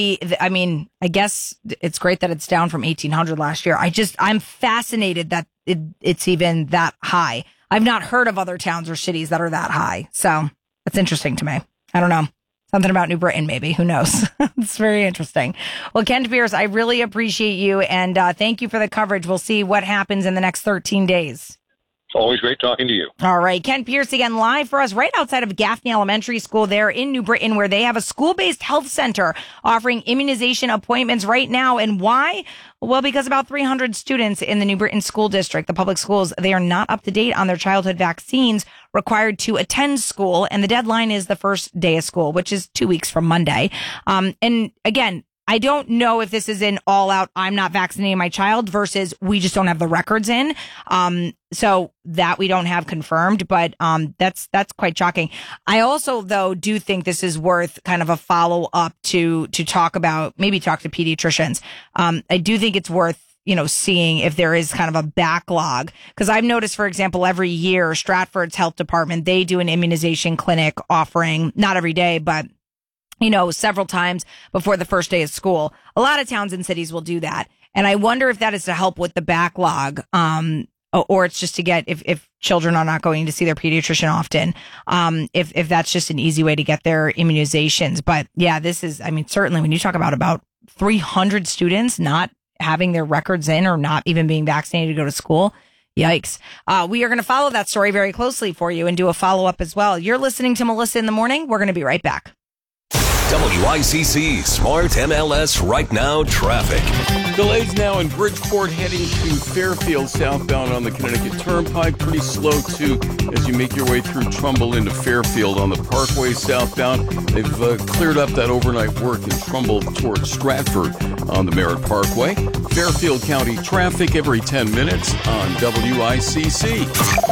I guess it's great that it's down from 1,800 last year. I'm fascinated that it's even that high. I've not heard of other towns or cities that are that high. So that's interesting to me. I don't know. Something about New Britain, maybe. Who knows? It's very interesting. Well, Kent Pierce, I really appreciate you. And thank you for the coverage. We'll see what happens in the next 13 days. Always great talking to you. All right. Kent Pierce again live for us right outside of Gaffney Elementary School there in New Britain, where they have a school-based health center offering immunization appointments right now. And why? Well, because about 300 students in the New Britain School District, the public schools, they are not up to date on their childhood vaccines required to attend school. And the deadline is the first day of school, which is 2 weeks from Monday. And again, I don't know if this is an all out, I'm not vaccinating my child versus we just don't have the records in. So that we don't have confirmed, but that's quite shocking. I also, though, do think this is worth kind of a follow up to talk to pediatricians. I do think it's worth, seeing if there is kind of a backlog. Because I've noticed, for example, every year, Stratford's health department, they do an immunization clinic offering, not every day, but several times before the first day of school. A lot of towns and cities will do that. And I wonder if that is to help with the backlog, or it's just to get, if children are not going to see their pediatrician often, if that's just an easy way to get their immunizations. But yeah, this is, certainly when you talk about 300 students not having their records in or not even being vaccinated to go to school, yikes. We are going to follow that story very closely for you and do a follow-up as well. You're listening to Melissa in the Morning. We're going to be right back. WICC Smart MLS Right Now traffic. Delays now in Bridgeport heading to Fairfield southbound on the Connecticut Turnpike. Pretty slow, too, as you make your way through Trumbull into Fairfield on the Parkway southbound. They've cleared up that overnight work in Trumbull towards Stratford on the Merritt Parkway. Fairfield County traffic every 10 minutes on WICC.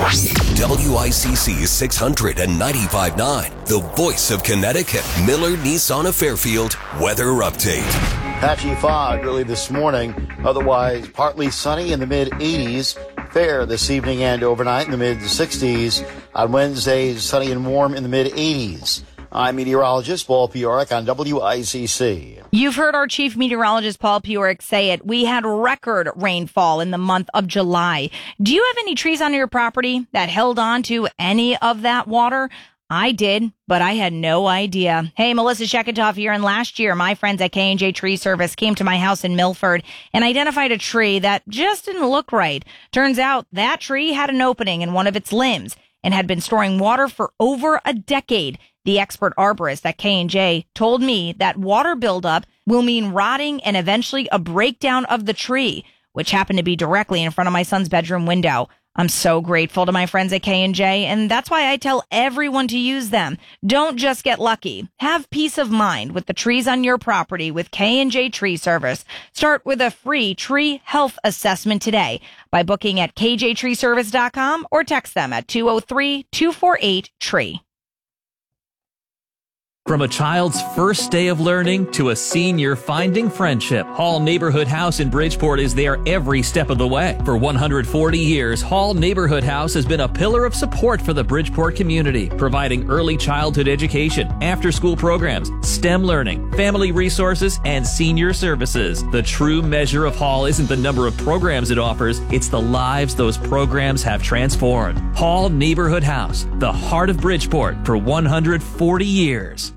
WICC 695.9, the voice of Connecticut. Miller Nissan of Fairfield weather update. Patchy fog early this morning, otherwise partly sunny in the mid-80s. Fair this evening and overnight in the mid-60s. On Wednesdays, sunny and warm in the mid-80s. I'm meteorologist Paul Pioric on WICC. You've heard our chief meteorologist Paul Pioric say it. We had record rainfall in the month of July. Do you have any trees on your property that held on to any of that water? I did, but I had no idea. Hey, Melissa Sheketoff here, and last year, my friends at K&J Tree Service came to my house in Milford and identified a tree that just didn't look right. Turns out that tree had an opening in one of its limbs and had been storing water for over a decade. The expert arborist at K&J told me that water buildup will mean rotting and eventually a breakdown of the tree, which happened to be directly in front of my son's bedroom window. I'm so grateful to my friends at K&J, and that's why I tell everyone to use them. Don't just get lucky. Have peace of mind with the trees on your property with K&J Tree Service. Start with a free tree health assessment today by booking at kjtreeservice.com or text them at 203-248-TREE. From a child's first day of learning to a senior finding friendship, Hall Neighborhood House in Bridgeport is there every step of the way. For 140 years, Hall Neighborhood House has been a pillar of support for the Bridgeport community, providing early childhood education, after-school programs, STEM learning, family resources, and senior services. The true measure of Hall isn't the number of programs it offers, it's the lives those programs have transformed. Hall Neighborhood House, the heart of Bridgeport for 140 years.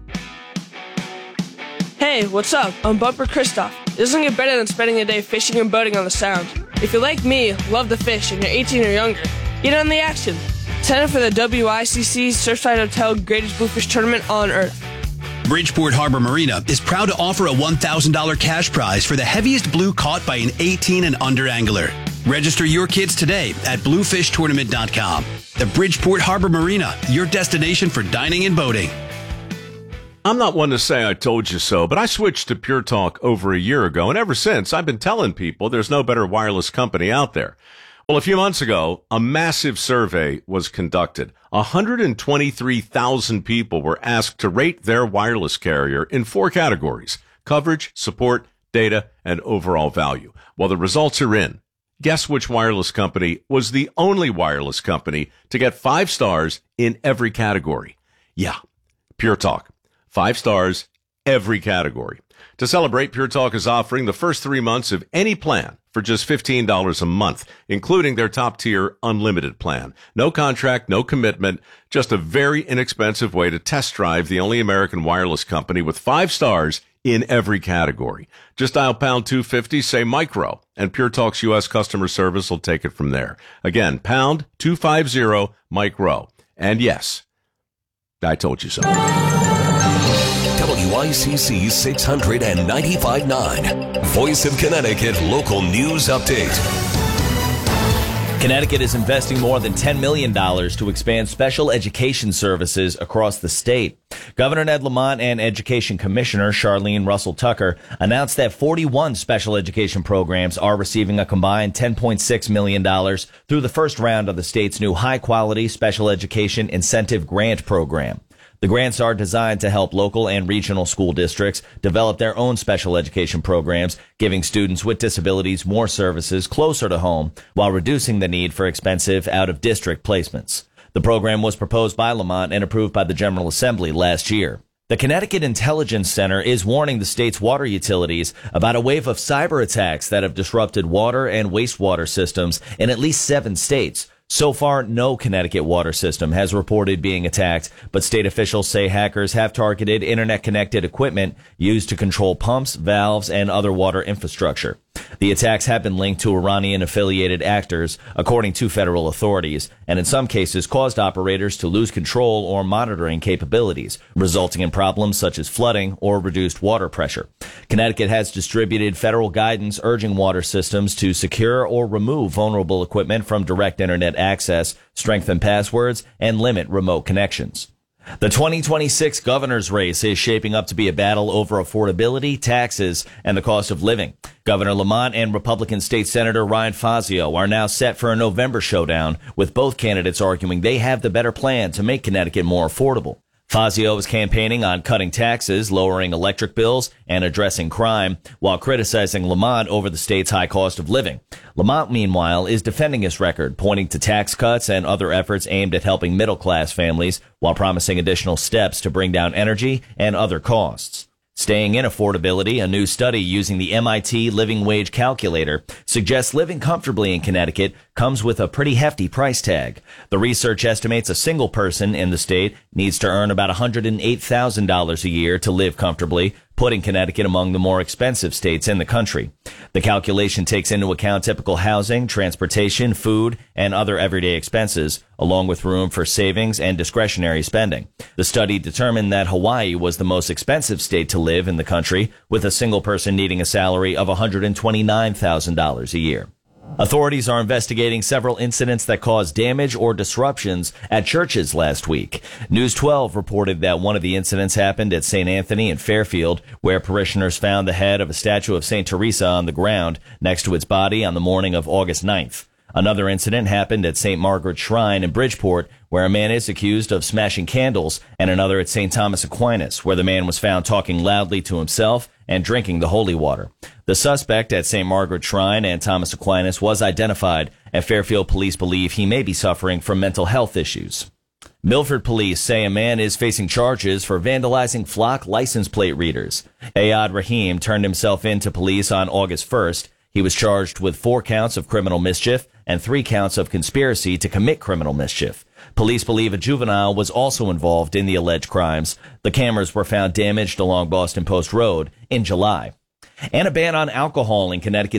Hey, what's up? I'm Bumper Christoph. It doesn't get better than spending a day fishing and boating on the Sound. If you're like me, love the fish, and you're 18 or younger, get on the action. Sign up for the WICC Surfside Hotel Greatest Bluefish Tournament on Earth. Bridgeport Harbor Marina is proud to offer a $1,000 cash prize for the heaviest blue caught by an 18 and under angler. Register your kids today at bluefishtournament.com. The Bridgeport Harbor Marina, your destination for dining and boating. I'm not one to say I told you so, but I switched to Pure Talk over a year ago, and ever since, I've been telling people there's no better wireless company out there. Well, a few months ago, a massive survey was conducted. 123,000 people were asked to rate their wireless carrier in 4 categories: coverage, support, data, and overall value. Well, the results are in. Guess which wireless company was the only wireless company to get 5 stars in every category? Yeah, Pure Talk. 5 stars, every category. To celebrate, Pure Talk is offering the first 3 months of any plan for just $15 a month, including their top-tier unlimited plan. No contract, no commitment, just a very inexpensive way to test drive the only American wireless company with 5 stars in every category. Just dial pound 250, say micro, and Pure Talk's U.S. customer service will take it from there. Again, pound 250 micro. And yes, I told you so. WICC 695.9, Voice of Connecticut Local News Update. Connecticut is investing more than $10 million to expand special education services across the state. Governor Ned Lamont and Education Commissioner Charlene Russell Tucker announced that 41 special education programs are receiving a combined $10.6 million through the first round of the state's new high-quality special education incentive grant program. The grants are designed to help local and regional school districts develop their own special education programs, giving students with disabilities more services closer to home while reducing the need for expensive out-of-district placements. The program was proposed by Lamont and approved by the General Assembly last year. The Connecticut Intelligence Center is warning the state's water utilities about a wave of cyber attacks that have disrupted water and wastewater systems in at least 7 states. So far, no Connecticut water system has reported being attacked, but state officials say hackers have targeted internet-connected equipment used to control pumps, valves, and other water infrastructure. The attacks have been linked to Iranian-affiliated actors, according to federal authorities, and in some cases caused operators to lose control or monitoring capabilities, resulting in problems such as flooding or reduced water pressure. Connecticut has distributed federal guidance urging water systems to secure or remove vulnerable equipment from direct internet access, strengthen passwords, and limit remote connections. The 2026 governor's race is shaping up to be a battle over affordability, taxes, and the cost of living. Governor Lamont and Republican State Senator Ryan Fazio are now set for a November showdown, with both candidates arguing they have the better plan to make Connecticut more affordable. Fazio is campaigning on cutting taxes, lowering electric bills, and addressing crime, while criticizing Lamont over the state's high cost of living. Lamont, meanwhile, is defending his record, pointing to tax cuts and other efforts aimed at helping middle-class families, while promising additional steps to bring down energy and other costs. Staying in affordability, a new study using the MIT Living Wage Calculator suggests living comfortably in Connecticut comes with a pretty hefty price tag. The research estimates a single person in the state needs to earn about $108,000 a year to live comfortably, putting Connecticut among the more expensive states in the country. The calculation takes into account typical housing, transportation, food, and other everyday expenses, along with room for savings and discretionary spending. The study determined that Hawaii was the most expensive state to live in the country, with a single person needing a salary of $129,000 a year. Authorities are investigating several incidents that caused damage or disruptions at churches last week. News 12 reported that one of the incidents happened at St. Anthony in Fairfield, where parishioners found the head of a statue of St. Teresa on the ground next to its body on the morning of August 9th. Another incident happened at St. Margaret Shrine in Bridgeport, where a man is accused of smashing candles, and another at St. Thomas Aquinas, where the man was found talking loudly to himself and drinking the holy water. The suspect at St. Margaret Shrine and Thomas Aquinas was identified, and Fairfield police believe he may be suffering from mental health issues. Milford police say a man is facing charges for vandalizing flock license plate readers. Ayad Rahim turned himself in to police on August 1st. He was charged with 4 counts of criminal mischief and 3 counts of conspiracy to commit criminal mischief. Police believe a juvenile was also involved in the alleged crimes. The cameras were found damaged along Boston Post Road in July. And a ban on alcohol in Connecticut